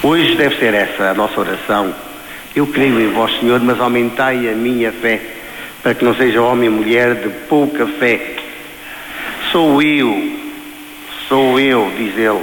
Hoje deve ser essa a nossa oração. Eu creio em vós, Senhor, mas aumentai a minha fé, para que não seja homem e mulher de pouca fé. Sou eu, diz ele.